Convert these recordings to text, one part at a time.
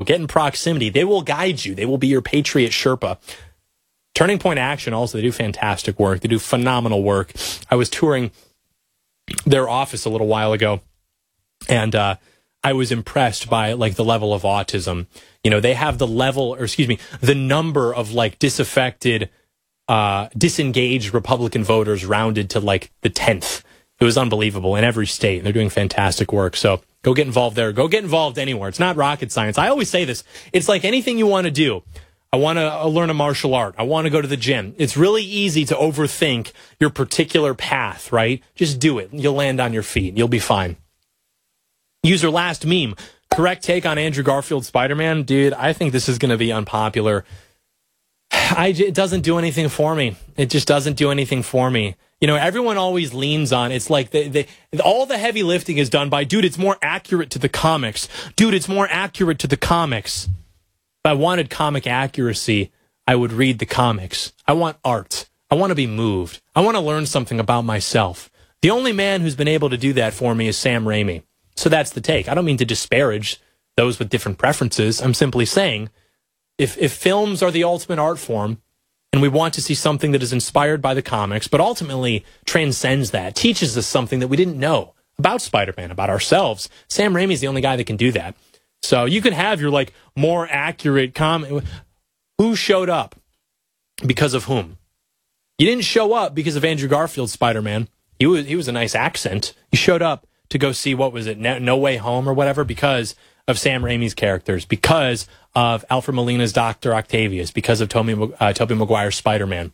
Get in proximity. They will guide you. They will be your Patriot Sherpa. Turning Point Action also, they do fantastic work. They do phenomenal work. I was touring their office a little while ago, and I was impressed by like the level of autism. You know, they have the number of like disaffected, disengaged Republican voters rounded to like the 10th. It was unbelievable in every state. They're doing fantastic work. So go get involved there. Go get involved anywhere. It's not rocket science. I always say this. It's like anything you want to do. I want to learn a martial art. I want to go to the gym. It's really easy to overthink your particular path, right? Just do it. You'll land on your feet. You'll be fine. User last meme. Correct take on Andrew Garfield's Spider-Man? Dude, I think this is going to be unpopular. It doesn't do anything for me. It just doesn't do anything for me. You know, everyone always leans on, it's like all the heavy lifting is done by, dude, it's more accurate to the comics. Dude, it's more accurate to the comics. If I wanted comic accuracy, I would read the comics. I want art. I want to be moved. I want to learn something about myself. The only man who's been able to do that for me is Sam Raimi. So that's the take. I don't mean to disparage those with different preferences. I'm simply saying, if films are the ultimate art form, and we want to see something that is inspired by the comics, but ultimately transcends that, teaches us something that we didn't know about Spider-Man, about ourselves, Sam Raimi is the only guy that can do that. So you can have your like more accurate comic. Who showed up because of whom? You didn't show up because of Andrew Garfield's Spider-Man. He was a nice accent. You showed up to go see, what was it, No Way Home or whatever, because of Sam Raimi's characters, because of Alfred Molina's Dr. Octavius, because of Tobey Maguire's Spider-Man,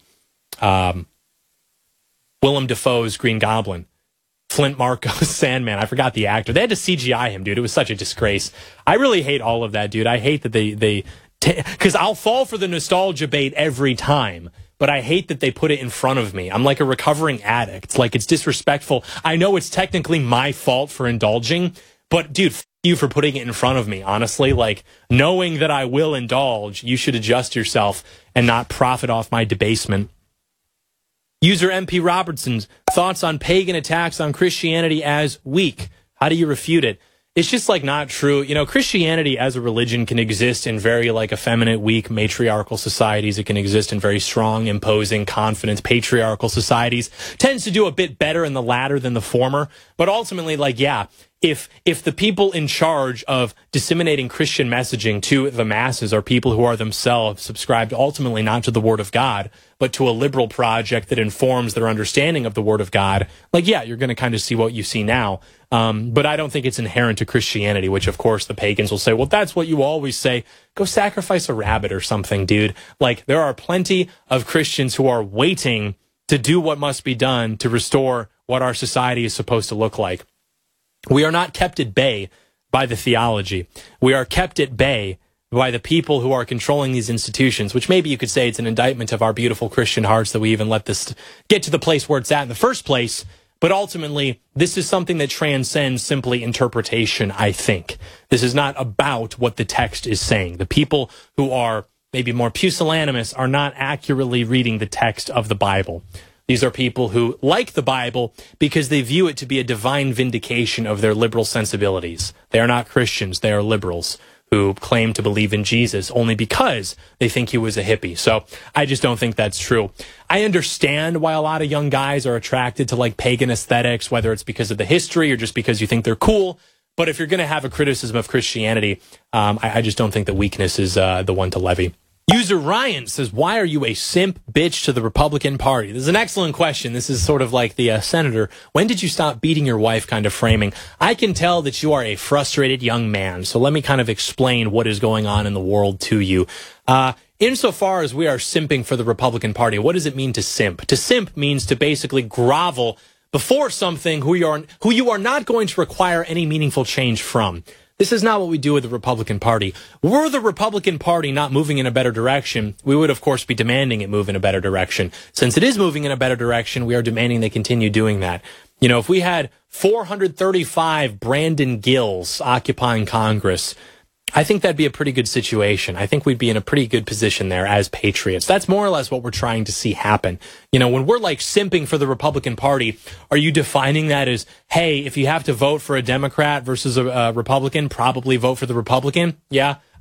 Willem Dafoe's Green Goblin, Flint Marco's Sandman. I forgot the actor. They had to CGI him, dude. It was such a disgrace. I really hate all of that, dude. I hate that because I'll fall for the nostalgia bait every time, but I hate that they put it in front of me. I'm like a recovering addict. Like, it's disrespectful. I know it's technically my fault for indulging, but dude, f you for putting it in front of me, honestly. Like, knowing that I will indulge, you should adjust yourself and not profit off my debasement. User MP Robertson's thoughts on pagan attacks on Christianity as weak. How do you refute it? It's just like not true. You know, Christianity as a religion can exist in very like effeminate, weak, matriarchal societies. It can exist in very strong, imposing, confident, patriarchal societies. Tends to do a bit better in the latter than the former. But ultimately, like, yeah, if the people in charge of disseminating Christian messaging to the masses are people who are themselves subscribed ultimately not to the Word of God, but to a liberal project that informs their understanding of the Word of God, like, yeah, you're going to kind of see what you see now. But I don't think it's inherent to Christianity, which, of course, the pagans will say, well, that's what you always say. Go sacrifice a rabbit or something, dude. Like, there are plenty of Christians who are waiting to do what must be done to restore what our society is supposed to look like. We are not kept at bay by the theology. We are kept at bay by the people who are controlling these institutions, which maybe you could say it's an indictment of our beautiful Christian hearts that we even let this get to the place where it's at in the first place. But ultimately, this is something that transcends simply interpretation, I think. This is not about what the text is saying. The people who are maybe more pusillanimous are not accurately reading the text of the Bible. These are people who like the Bible because they view it to be a divine vindication of their liberal sensibilities. They are not Christians. They are liberals who claim to believe in Jesus only because they think he was a hippie. So I just don't think that's true. I understand why a lot of young guys are attracted to like pagan aesthetics, whether it's because of the history or just because you think they're cool. But if you're going to have a criticism of Christianity, I just don't think that weakness is the one to levy. User Ryan says, why are you a simp bitch to the Republican Party? This is an excellent question. This is sort of like the senator, when did you stop beating your wife kind of framing. I can tell that you are a frustrated young man. So let me kind of explain what is going on in the world to you. Insofar as we are simping for the Republican Party, what does it mean to simp? To simp means to basically grovel before something who you are not going to require any meaningful change from. This is not what we do with the Republican Party. Were the Republican Party not moving in a better direction, we would, of course, be demanding it move in a better direction. Since it is moving in a better direction, we are demanding they continue doing that. You know, if we had 435 Brandon Gills occupying Congress, I think that'd be a pretty good situation. I think we'd be in a pretty good position there as patriots. That's more or less what we're trying to see happen. You know, when we're like simping for the Republican Party, are you defining that as, hey, if you have to vote for a Democrat versus a Republican, probably vote for the Republican? Yeah.